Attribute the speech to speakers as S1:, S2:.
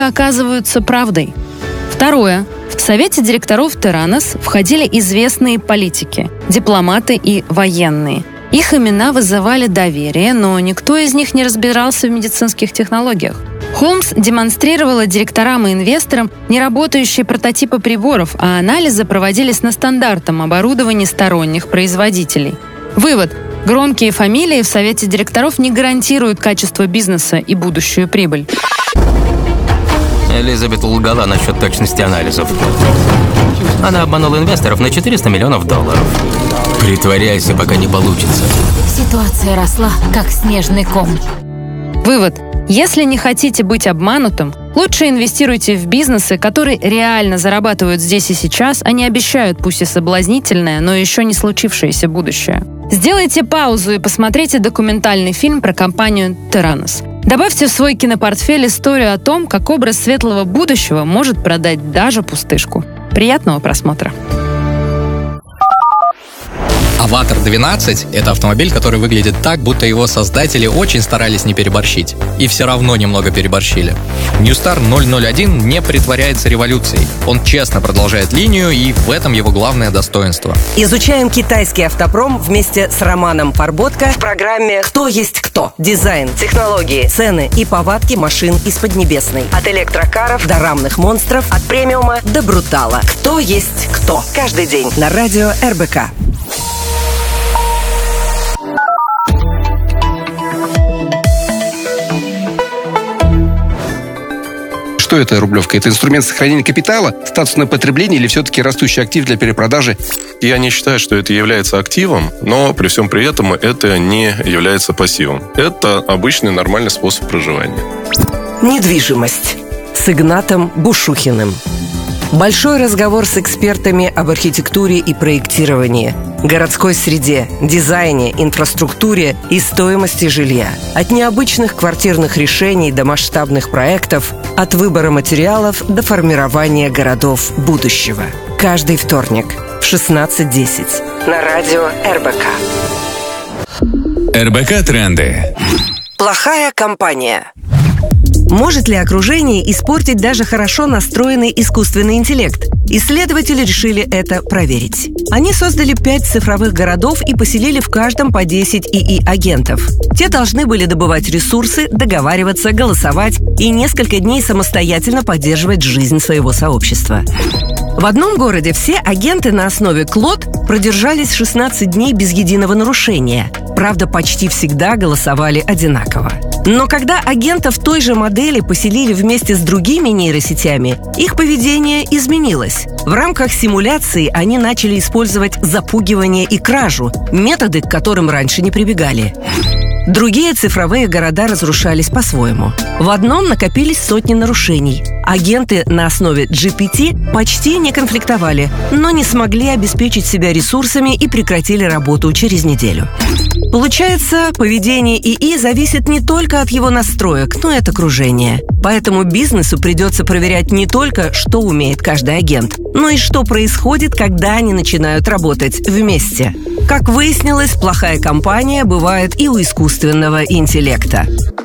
S1: оказываются правдой. Второе. В совете директоров Теранос входили известные политики, дипломаты и военные. Их имена вызывали доверие, но никто из них не разбирался в медицинских технологиях. Холмс демонстрировала директорам и инвесторам неработающие прототипы приборов, а анализы проводились на стандартном оборудовании сторонних производителей. Вывод. Громкие фамилии в совете директоров не гарантируют качество бизнеса и будущую прибыль.
S2: Элизабет лгала насчет точности анализов. Она обманула инвесторов на $400 миллионов. Притворяйся, пока не получится.
S3: Ситуация росла, как снежный ком.
S1: Вывод. Если не хотите быть обманутым, лучше инвестируйте в бизнесы, которые реально зарабатывают здесь и сейчас, а не обещают, пусть и соблазнительное, но еще не случившееся будущее. Сделайте паузу и посмотрите документальный фильм про компанию Теранос. Добавьте в свой кинопортфель историю о том, как образ светлого будущего может продать даже пустышку. Приятного просмотра!
S4: Аватар 12 — это автомобиль, который выглядит так, будто его создатели очень старались не переборщить. И все равно немного переборщили. New Star 001 не притворяется революцией. Он честно продолжает линию, и в этом его главное достоинство.
S5: Изучаем китайский автопром вместе с Романом Парботко в программе «Кто есть кто?» Дизайн, технологии, цены и повадки машин из Поднебесной. От электрокаров до рамных монстров, от премиума до брутала. «Кто есть кто?» Каждый день на радио РБК.
S6: Что это рублевка? Это инструмент сохранения капитала, статусное потребление или все-таки растущий актив для перепродажи?
S7: Я не считаю, что это является активом, но при всем при этом это не является пассивом. Это обычный нормальный способ проживания.
S5: Недвижимость с Игнатом Бушухиным. Большой разговор с экспертами об архитектуре и проектировании, городской среде, дизайне, инфраструктуре и стоимости жилья. От необычных квартирных решений до масштабных проектов, от выбора материалов до формирования городов будущего. Каждый вторник в 16:10 на радио РБК.
S8: РБК Тренды.
S5: Плохая компания. Может ли окружение испортить даже хорошо настроенный искусственный интеллект? Исследователи решили это проверить. Они создали 5 цифровых городов и поселили в каждом по 10 ИИ-агентов. Те должны были добывать ресурсы, договариваться, голосовать и несколько дней самостоятельно поддерживать жизнь своего сообщества. В одном городе все агенты на основе Клод продержались 16 дней без единого нарушения. Правда, почти всегда голосовали одинаково. Но когда агентов той же модели поселили вместе с другими нейросетями, их поведение изменилось. В рамках симуляции они начали использовать запугивание и кражу, методы, к которым раньше не прибегали. Другие цифровые города разрушались по-своему. В одном накопились сотни нарушений. Агенты на основе GPT почти не конфликтовали, но не смогли обеспечить себя ресурсами и прекратили работу через неделю. Получается, поведение ИИ зависит не только от его настроек, но и от окружения. Поэтому бизнесу придется проверять не только, что умеет каждый агент, но и что происходит, когда они начинают работать вместе. Как выяснилось, плохая компания бывает и у искусственного интеллекта.